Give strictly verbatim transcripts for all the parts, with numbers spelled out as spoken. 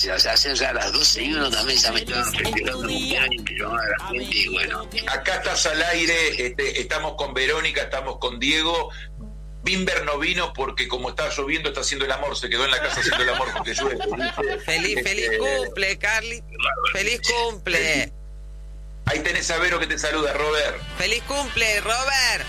gracias. Hace ya las doce y uno también ya me estaban festejando cumpleaños, que llamaba a la gente y bueno. Acá estás al aire, este, estamos con Verónica, estamos con Diego. Bimber no vino porque como está lloviendo está haciendo el amor, se quedó en la casa haciendo el amor porque llueve. Feliz, feliz Este, cumple, Carly. Feliz cumple. Ahí tenés a Vero que te saluda, Robert. Feliz cumple, Robert.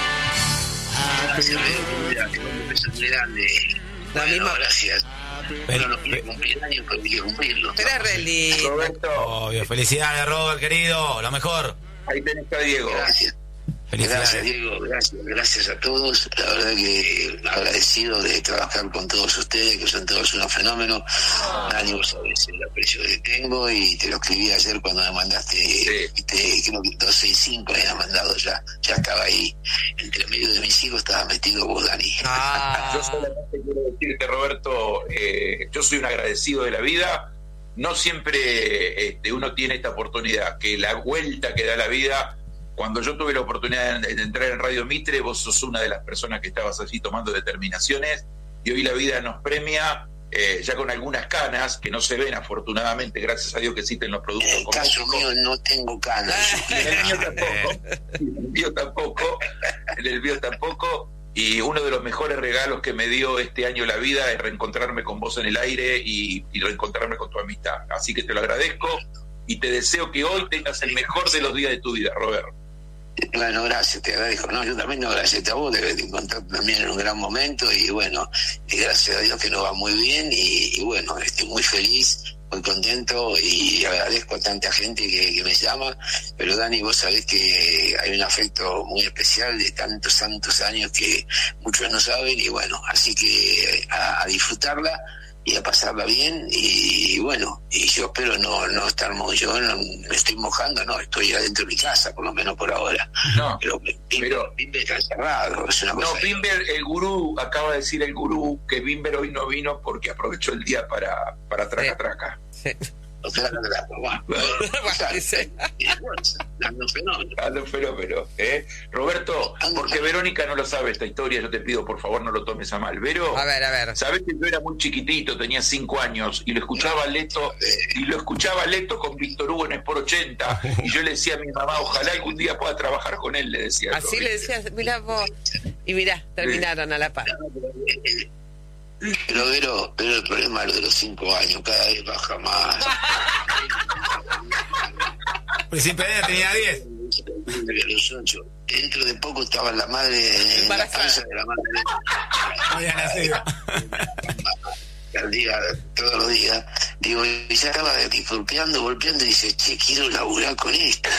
Gracias, Vero, que un beso muy grande. La Bueno, misma- gracias. Pero no quiere cumplir años, pero quiere cumplirlo. Pero es re lindo. Roberto, Obvio, felicidades, Robert, querido, lo mejor. ahí tenés a Diego. Gracias. Felicidades. Gracias, Diego, gracias, gracias a todos. La verdad que agradecido de trabajar con todos ustedes, que son todos unos fenómenos. Dani, vos sabés el aprecio que tengo y te lo escribí ayer cuando me mandaste, Sí. te, creo que dos seis cinco me había mandado ya, ya estaba ahí. Entre medio de mis hijos estaba metido vos, Dani. Ah, Yo solamente quiero decirte, Roberto, eh, yo soy un agradecido de la vida. No siempre este, uno tiene esta oportunidad, que la vuelta que da la vida. Cuando yo tuve la oportunidad de, de entrar en Radio Mitre, vos sos una de las personas que estabas allí tomando determinaciones y hoy la vida nos premia eh, ya con algunas canas que no se ven afortunadamente, gracias a Dios que existen los En productos el caso cosméticos. mío no tengo canas. En el mío tampoco, en el mío tampoco, en el mío tampoco. Y uno de los mejores regalos que me dio este año la vida es reencontrarme con vos en el aire y, y reencontrarme con tu amistad. Así que te lo agradezco y te deseo que hoy tengas el mejor de los días de tu vida, Robert. Bueno, gracias, te agradezco. No, yo también no, gracias a vos, debes de encontrar también en un gran momento y bueno, y gracias a Dios que nos va muy bien y, y bueno, estoy muy feliz, muy contento y agradezco a tanta gente que, que me llama, pero Dani, vos sabés que hay un afecto muy especial de tantos, tantos años que muchos no saben y bueno, así que a, a disfrutarla y a pasarla bien y bueno, y yo espero no no estar mo- yo no me estoy mojando, no, estoy adentro de mi casa, por lo menos por ahora. No, Pero Bimber, Pero- Bimber está encerrado, es una cosa. no, Bimber, el gurú, acaba de decir el gurú que Bimber hoy no vino porque aprovechó el día para, para traca Sí. traca. sí. Ojalá no la- bueno, Bueno, dice. dando fenómeno. Dando fenómeno, ¿eh? Roberto, porque Verónica no lo sabe esta historia, yo te pido por favor no lo tomes a mal. Vero, A ver, a ver. sabés que yo era muy chiquitito, tenía cinco años y lo escuchaba a Leto y lo escuchaba a Leto con Víctor Hugo en Sport ochenta y yo le decía a mi mamá, ojalá algún día pueda trabajar con él, le decía. Así yo, le ¿viste? decías, mirá vos. Y mirá, terminaron a la paz. Pero Vero, pero el problema es lo de los cinco años, cada vez baja más. Pues sin pena tenía diez. Los ocho. Dentro de poco estaba la madre en la Embarazada. panza de la madre. No había nacido. Al día, todos los días, digo, y ya estaba golpeando, golpeando, y dice, che, quiero laburar con esto.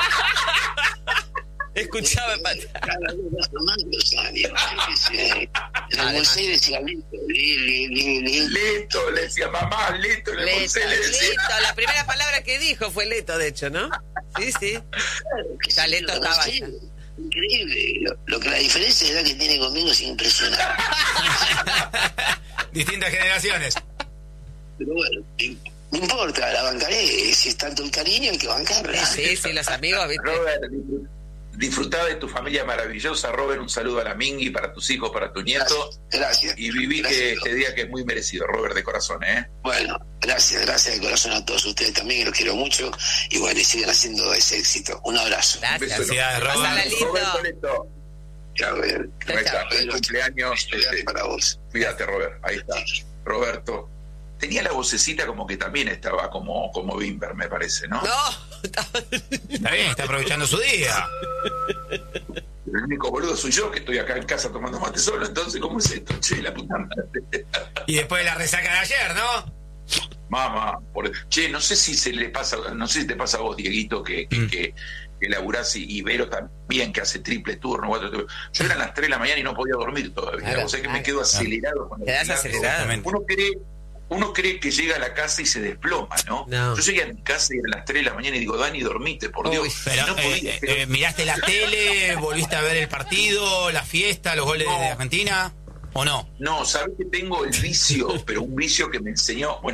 Escuchaba patar. Cada vez más más los años, yo qué sé. En el museo decía, listo, li, li, li, li. Leto, le decía mamá, Leto, le Leto, José le decía. Leto. La primera palabra que dijo fue Leto, de hecho, ¿no? Sí, sí. Ya Leto No estaba sé, ya. increíble. Lo, lo que la diferencia de edad que tiene conmigo es impresionante. Distintas generaciones. Pero bueno, no importa, la bancaré. Si es tanto el cariño, hay que bancarla. Sí, sí, los amigos, ¿viste? Robert, disfrutá de tu familia maravillosa, Robert, un saludo a la Mingui, para tus hijos, para tu nieto, Gracias. y viví Gracias. que este día que es muy merecido, Robert, de corazón, ¿eh? Bueno, gracias, gracias de corazón a todos ustedes también, que los quiero mucho. Y bueno, y sigan haciendo ese éxito. Un abrazo. Gracias. Felicidades, Pasala Robert. lindo. Roberto Leto, Chao, Ver. Chao, ahí está, chao. feliz cumpleaños, este, Para vos. cuídate, Robert, ahí está, Roberto. Tenía la vocecita como que también estaba como, como Bimber, me parece, ¿no? No, Está bien, está aprovechando su día. El único boludo soy yo que estoy acá en casa tomando mate solo, entonces, ¿cómo es esto? Che, la puta madre. Y después de la resaca de ayer, ¿no? Mamá, por... che, no sé si se le pasa, no sé si te pasa a vos, Dieguito, que, que, Mm. que, que laburás y, y Vero también, que hace triple turno, cuatro turnos. Yo eran las tres de la mañana y no podía dormir todavía. Claro, o sea que claro. me quedo acelerado. Con el Quedás relato. acelerado. Uno cree, uno cree que llega a la casa y se desploma, ¿no? No. Yo llegué a mi casa y eran las tres de la mañana y digo, Dani, dormite, por Uy, Dios. Pero, no podía, eh, pero- eh, ¿miraste la tele? ¿Volviste a ver el partido? ¿La fiesta? ¿Los goles No. de Argentina? ¿O no? No, sabés que tengo el vicio, pero un vicio que me enseñó, bueno,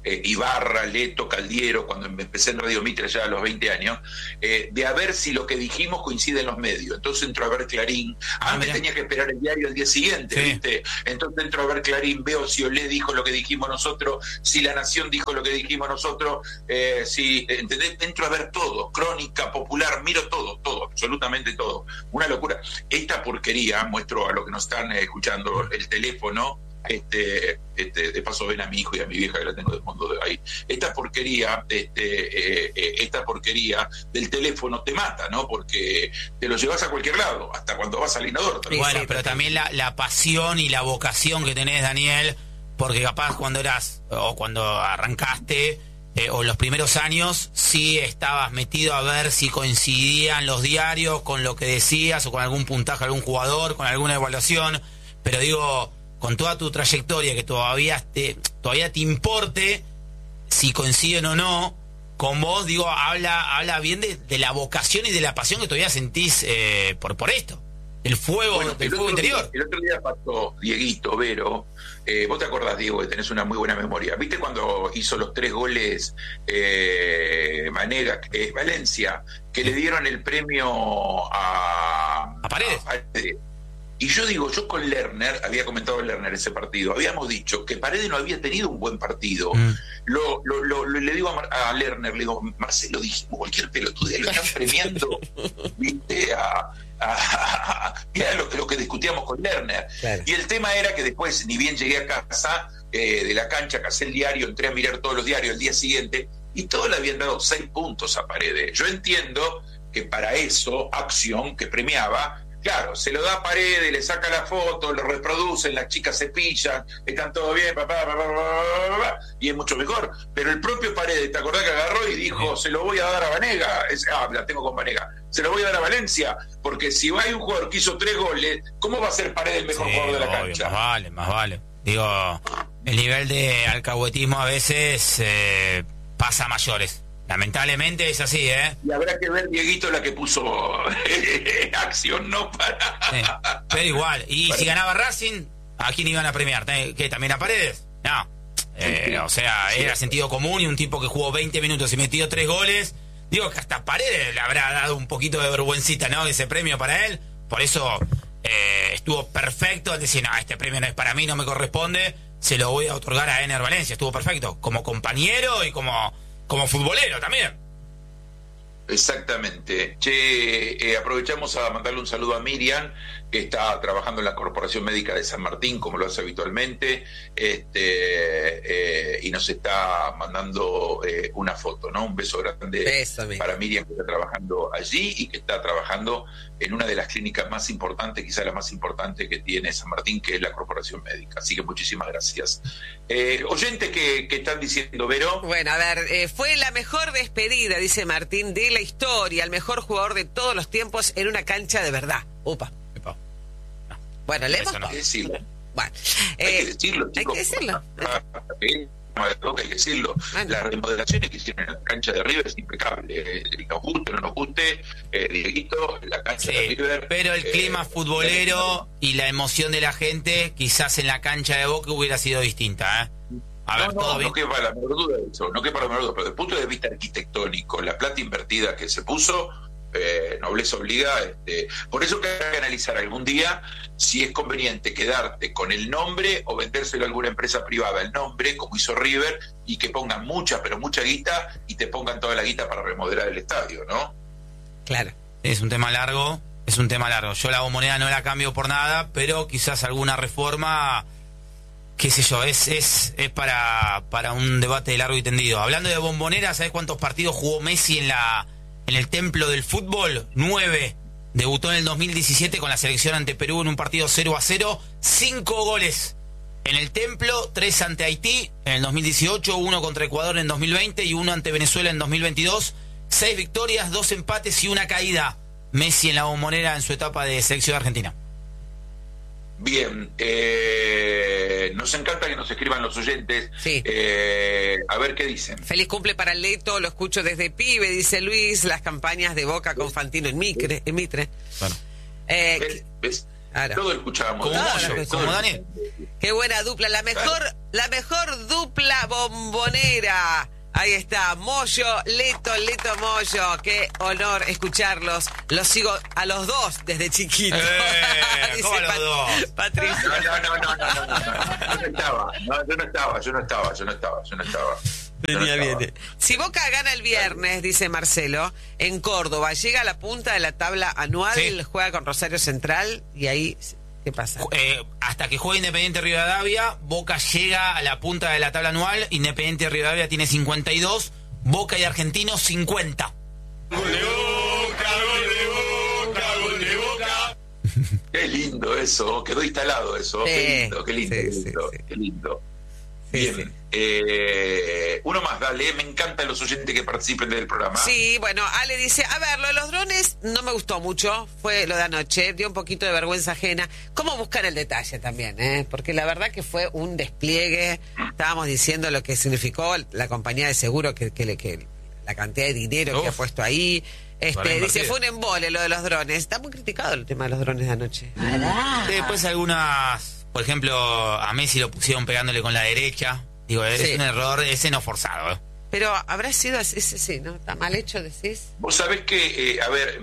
eh, Ibarra, Leto, Caldiero, cuando empecé en Radio Mitre ya a los veinte años, eh, de a ver si lo que dijimos coincide en los medios. Entonces entro a ver Clarín. Ah, Antes mira. tenía que esperar el diario al día siguiente, Sí. ¿viste? Entonces entro a ver Clarín, veo si Olé dijo lo que dijimos nosotros, si La Nación dijo lo que dijimos nosotros, eh, si, ¿entendés? Entro a ver todo, Crónica, Popular, miro todo, todo, absolutamente todo. Una locura. Esta porquería, muestro a los que nos están eh, escuchando el teléfono, este, este, de paso ven a mi hijo y a mi vieja que la tengo de fondo de ahí. Esta porquería, este, eh, eh, esta porquería del teléfono te mata, ¿no? Porque te lo llevas a cualquier lado, hasta cuando vas al inodoro. te lo Bueno, llevas. pero también la, la pasión y la vocación que tenés, Daniel, porque capaz cuando eras, o cuando arrancaste, eh, o los primeros años, sí estabas metido a ver si coincidían los diarios con lo que decías, o con algún puntaje, algún jugador, con alguna evaluación, pero digo, con toda tu trayectoria, que todavía te, todavía te importe si coinciden o no con vos, digo, habla habla bien de, de la vocación y de la pasión que todavía sentís eh, por por esto, el fuego, Bueno, del el fuego otro interior. día- el otro día pasó Dieguito, Vero, eh, vos te acordás, Diego, que tenés una muy buena memoria. ¿Viste cuando hizo los tres goles eh, Manega, eh, Valencia, que le dieron el premio a, A Paredes. a Paredes? Y yo digo, yo con Lerner, había comentado Lerner ese partido, habíamos dicho que Paredes no había tenido un buen partido. Mm. Lo, lo, lo- lo- le digo a, Mar- a Lerner, le digo, Marcelo, dijimos cualquier pelotudez, lo están premiando, viste, a, a, a- era lo, que- lo que discutíamos con Lerner. Claro. Y el tema era que después, ni bien llegué a casa eh, de la cancha, casé el diario, entré a mirar todos los diarios el día siguiente, y todos le habían dado seis puntos a Paredes. Yo entiendo que para eso, Acción, que premiaba, claro, se lo da a Paredes, le saca la foto, lo reproducen, las chicas se pillan, están todo bien, papá, papá, papá, papá, y es mucho mejor. Pero el propio Paredes, ¿te acordás que agarró y dijo, se lo voy a dar a Vanega? Es, ah, la tengo con Vanega. Se lo voy a dar a Valencia, porque si hay un jugador que hizo tres goles, ¿cómo va a ser Paredes el mejor Sí, jugador de la obvio, cancha? más vale, más vale. Digo, el nivel de alcahuetismo a veces eh, pasa a mayores. Lamentablemente es así, ¿eh? Y habrá que ver, Dieguito, la que puso Acción, no para... Sí, pero igual. Y si ganaba Racing, ¿a quién iban a premiar? ¿Qué, también a Paredes? No. Eh, o sea, era sentido común, y un tipo que jugó veinte minutos y metió tres goles. Digo que hasta Paredes le habrá dado un poquito de vergüencita, ¿no? Ese premio para él. Por eso eh, estuvo perfecto al decir, no, este premio no es para mí, no me corresponde, se lo voy a otorgar a Ener Valencia. Estuvo perfecto, como compañero y como, como futbolero también. Exactamente. Che, eh, aprovechamos a mandarle un saludo a Miriam, que está trabajando en la Corporación Médica de San Martín, como lo hace habitualmente, este, eh, y nos está mandando eh, una foto, ¿no? Un beso grande Beso, amigo. para Miriam, que está trabajando allí y que está trabajando en una de las clínicas más importantes, quizá la más importante que tiene San Martín, que es la Corporación Médica. Así que muchísimas gracias. Eh, oyentes que, que están diciendo, Vero. Bueno, a ver, eh, fue la mejor despedida, dice Martín, de la historia, el mejor jugador de todos los tiempos en una cancha de verdad. Upa. Epa. Bueno, leemos. Eso no. Hay que decirlo. Bueno, Hay eh, que decirlo, hay chicos. que decirlo. Ah, eh, hay que decirlo. Bueno. Las remodelaciones que hicieron en la cancha de River es impecable. Eh, nos guste o no nos guste, eh, Dieguito, la cancha de Sí, River. pero el eh, clima futbolero y la emoción de la gente, quizás en la cancha de Boca hubiera sido distinta, ¿eh? A ver, no, no, todo no bien. quepa la menor duda de eso, no quepa la menor duda, pero desde el punto de vista arquitectónico, la plata invertida que se puso, eh, nobleza obliga, este, por eso que hay que analizar algún día si es conveniente quedarte con el nombre o vendérselo a alguna empresa privada el nombre, como hizo River, y que pongan mucha, pero mucha guita, y te pongan toda la guita para remodelar el estadio, ¿no? claro. Es un tema largo, es un tema largo. Yo la Bombonera no la cambio por nada, pero quizás alguna reforma, qué sé yo, es es es para, para un debate largo y tendido. Hablando de Bombonera, ¿sabes cuántos partidos jugó Messi en la en el templo del fútbol? Nueve. Debutó en el dos mil diecisiete con la selección ante Perú en un partido cero a cero. Cinco goles en el templo, tres ante Haití en el dos mil dieciocho, uno contra Ecuador en dos mil veinte y uno ante Venezuela en dos mil veintidós. Seis victorias, dos empates y una caída. Messi en la Bombonera en su etapa de selección argentina. Bien, eh, nos encanta que nos escriban los oyentes. Sí. Eh, a ver qué dicen. Feliz cumple para Leto, lo escucho desde pibe, dice Luis, las campañas de Boca con Fantino en Mitre. En Mitre. Bueno. Eh, ¿Ves? ¿Ves? Claro. Todo escuchamos. Como Claro, Moyo, pues, como todo- Daniel. Qué buena dupla, la mejor, La mejor dupla bombonera. Ahí está, Moyo, Leto, Leto, Moyo. Qué honor escucharlos. Los sigo a los dos desde chiquito. Eh, ¿cómo a los Pat- dos? Patricio. No, no, no, no, no, no, no, no, yo no estaba, no, yo no estaba, yo no estaba, yo no estaba, yo no estaba. Yo no Venía estaba. bien. Si Boca gana el viernes, dice Marcelo, en Córdoba, llega a la punta de la tabla anual, Sí. juega con Rosario Central y ahí, ¿qué pasa? Eh, hasta que juegue Independiente Rivadavia, Boca llega a la punta de la tabla anual. Independiente Rivadavia tiene cincuenta y dos, Boca y Argentinos cincuenta. Qué lindo eso, quedó instalado eso, Sí, qué lindo, qué lindo, sí, qué sí, lindo, sí. qué lindo. Sí, Bien, sí. eh, uno más, dale, me encantan los oyentes que participen del programa. Sí, bueno, Ale dice, a ver, lo de los drones no me gustó mucho, fue lo de anoche, dio un poquito de vergüenza ajena. ¿Cómo buscar el detalle también? Eh? Porque la verdad que fue un despliegue, estábamos diciendo lo que significó la compañía de seguro, que, que, le- que la cantidad de dinero que ha Uf. puesto ahí. Este, Para dice, invertir. fue un embole lo de los drones. Está muy criticado el tema de los drones de anoche. Sí, después algunas, por ejemplo, a Messi lo pusieron pegándole con la derecha. Digo, es Sí. un error, ese no forzado. ¿eh? Pero habrá sido así, sí, sí, ¿no? ¿Está mal hecho, decís? Vos sabés que, eh, a ver,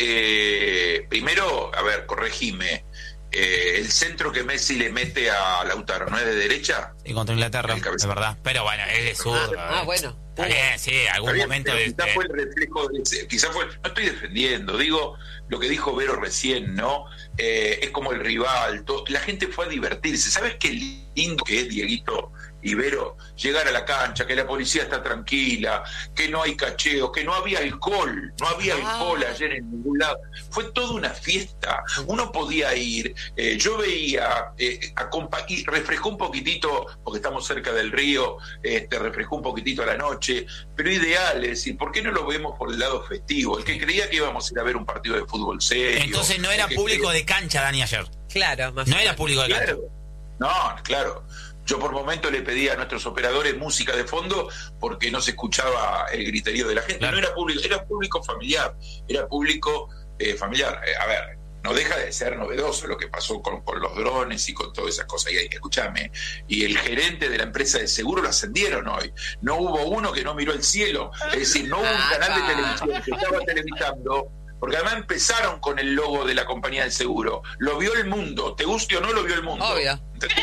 de- eh, primero, a ver, corregime, eh, el centro que Messi le mete a Lautaro, ¿no es de derecha? Y contra Inglaterra, El es cabezazo. verdad. Pero bueno, es de zurdo. Ah, ¿eh? bueno. Está bien, sí, algún Está bien, momento pero de... quizás de- fue el reflejo de ese- quizás fue, no estoy defendiendo, digo lo que dijo Vero recién, ¿no? Eh, es como el rival, to- la gente fue a divertirse. ¿Sabes qué lindo que es, Dieguito y Vero? Llegar a la cancha, que la policía está tranquila, que no hay cacheos, que no había alcohol, no había Ah. alcohol ayer en ningún lado. Fue toda una fiesta, uno podía ir, eh, yo veía, eh, acompa- y refrescó un poquitito, porque estamos cerca del río, este, refrescó un poquitito a la noche, pero ideal, es decir, ¿por qué no lo vemos por el lado festivo? El que creía que íbamos a ir a ver un partido de fútbol serio. Entonces no era el que público creía- de cancha, Dani, ayer. Claro, más No o era menos. público de cancha. Claro. No, claro. Yo por momento le pedí a nuestros operadores música de fondo porque no se escuchaba el griterío de la gente. Claro. No era público, era público familiar, era público eh, familiar. Eh, a ver, no deja de ser novedoso lo que pasó con, con los drones y con todas esas cosas. Y escúchame, y el gerente de la empresa de seguro lo ascendieron hoy. No hubo uno que no miró el cielo. Es decir, no hubo un Ah, canal de va. televisión que estaba televisando. Porque además empezaron con el logo de la compañía de seguro. Lo vio el mundo. Te guste o no, lo vio el mundo. Obvio. ¿Entendés?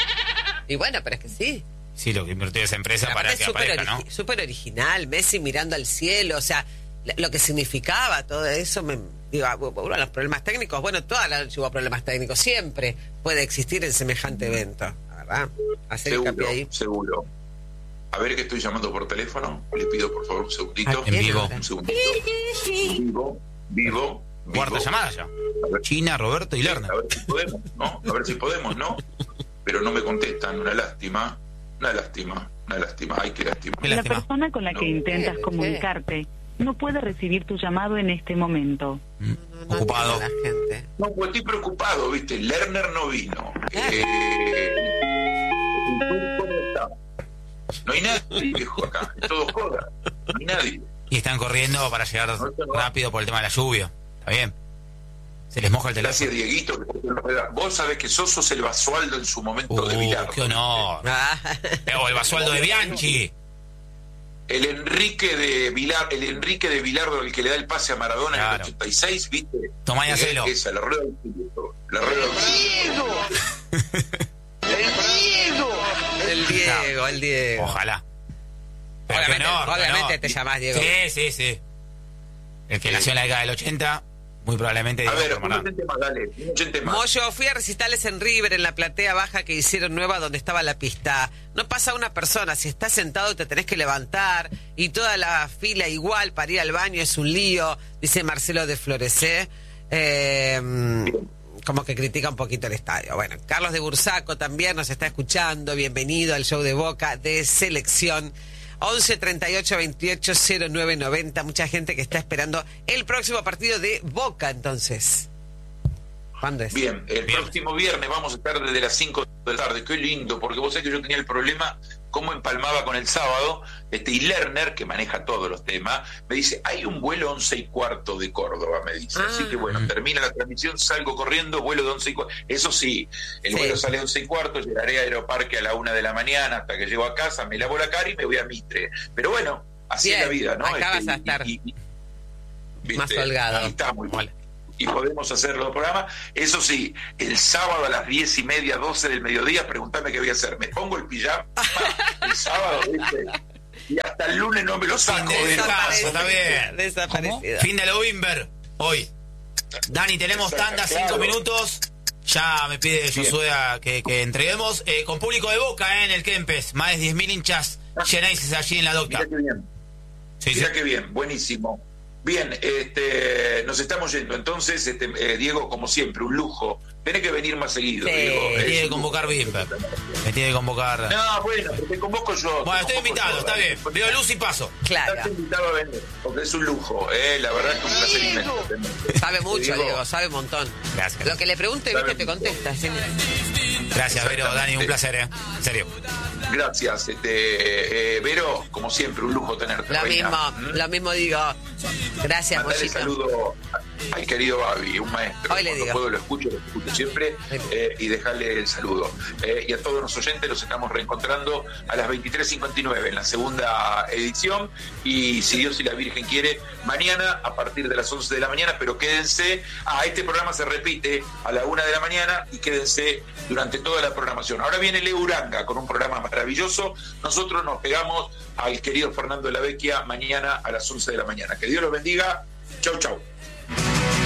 Y bueno, pero es que sí. Sí, lo que invirtió esa empresa Pero para aparte que es súper aparezca, ¿no? origi- súper original, Messi mirando al cielo, o sea, lo- lo que significaba todo eso, me, digo, ah, bueno, los problemas técnicos, bueno, todas las hubo problemas técnicos, siempre puede existir en semejante evento, la verdad. Hacer Seguro, hincapié ahí. seguro. A ver que estoy llamando por teléfono. Le pido por favor un segundito. Ah, en vivo. Un segundito. Vivo, vivo. Cuarta vivo. llamada ya. A ver, China, Roberto y Lerner. a ver si podemos, ¿no? A ver si podemos, ¿no? Pero no me contestan. Una lástima. Una lástima. Una lástima. Ay, qué lástima. Qué La lástima. persona con la que No. intentas Eh, comunicarte no puede recibir tu llamado en este momento. Mm, No, no Ocupado. entiendo la gente. No, pues estoy preocupado, ¿viste? Lerner no vino. Claro. Eh, el turco no está. No hay nadie, viejo, acá. Es todo joda. No hay nadie. Y están corriendo para llegar No, eso no va. rápido por el tema de la lluvia. Está bien. Se les moja el Gracias, teléfono. Dieguito. que te lo regala. Vos sabés que sos, sos el Basualdo en su momento de Uh, Bilardo. qué honor. Ah, O el Basualdo de Bianchi. El Enrique de Vilar, el Enrique de Bilardo, el que le da el pase a Maradona en Claro. el ochenta y seis, ¿viste? Tomá y Eh, hacelo. Esa, la rueda del siglo. La rueda del siglo. el Diego, el Diego. Ojalá. Pero qué Obviamente, honor, qué obviamente honor. te llamás Diego. Sí, sí, sí. El que Sí. nació en la década del ochenta, muy probablemente A Diego ver, un Formarán. oyente más, dale. Un oyente más. Moyo, fui a recitales en River, en la platea baja que hicieron nueva donde estaba la pista. No pasa una persona, si estás sentado te tenés que levantar y toda la fila igual para ir al baño es un lío, dice Marcelo de Floresé. Eh, como que critica un poquito el estadio. Bueno, Carlos de Bursaco también nos está escuchando. Bienvenido al show de Boca de Selección. once treinta y ocho veintiocho cero nueve noventa. Mucha gente que está esperando el próximo partido de Boca, entonces. ¿Cuándo es? Bien, el Bien. próximo viernes vamos a estar desde las cinco de la tarde. Qué lindo, porque vos sabés que yo tenía el problema cómo empalmaba con el sábado, este, y Lerner, que maneja todos los temas, me dice, hay un vuelo once y cuarto de Córdoba, me dice. Ah. Así que bueno, termina la transmisión, salgo corriendo, vuelo de once y cuarto. Eso sí, el Sí. vuelo sale a once y cuarto, llegaré a Aeroparque a la una de la mañana hasta que llego a casa, me lavo la cara y me voy a Mitre. Pero bueno, así Bien, es la vida, ¿no? acá Este, vas a estar y- y- y- más ¿viste? holgado. Ahí está, muy mal. Y podemos hacer los programas. Eso sí, el sábado a las diez y media, doce del mediodía, preguntame qué voy a hacer. Me pongo el pijama el sábado, ¿viste? Y hasta el lunes no me lo saco. Fin de ¿viste? descanso, está bien. Desaparecido. Fin de lo Wimber, hoy. Dani, tenemos Exacto, tanda, claro. cinco minutos. Ya me pide Josué a que, que entreguemos. Eh, con público de Boca eh, en el Kempes. Más de diez mil hinchas llenáis allí en la docta. Mira qué bien. Sí, sí. Mira qué bien, buenísimo. Bien, este, nos estamos yendo. Entonces, este, eh, Diego, como siempre, un lujo. Tenés que venir más seguido, Sí. Diego. Me Es tiene que un convocar lujo. Wimber. Me tiene que convocar. No, bueno, te convoco yo. Bueno, te estoy convoco invitado, yo, está dale. bien. Veo luz y paso. Claro. Estás invitado a venir, porque es un lujo, ¿eh? La verdad es que es un placer inmenso. Sabe mucho, Diego, Diego, sabe un montón. Gracias. Lo que le pregunte, Sabe viste, te mucho. contesta. ¿sí? Gracias, Vero, Dani, un placer, ¿eh? En serio. Gracias, este, eh, Vero, como siempre, un lujo tenerte. Lo reina. mismo, ¿Mm? lo mismo digo. Gracias, Mandale Mollito. saludo al querido Babi, un maestro. Hoy le Cuando digo. puedo lo escucho, lo escucho siempre, eh, y dejarle el saludo. Eh, y a todos los oyentes los estamos reencontrando a las veintitrés cincuenta y nueve en la segunda edición. Y si Dios y la Virgen quiere, mañana a partir de las once de la mañana, pero quédense. Ah, este programa se repite a la una de la mañana y quédense durante toda la programación. Ahora viene Leo Uranga con un programa maravilloso. Nosotros nos pegamos al querido Fernando de la Vecchia mañana a las once de la mañana. Que Dios los bendiga. Chau, chau.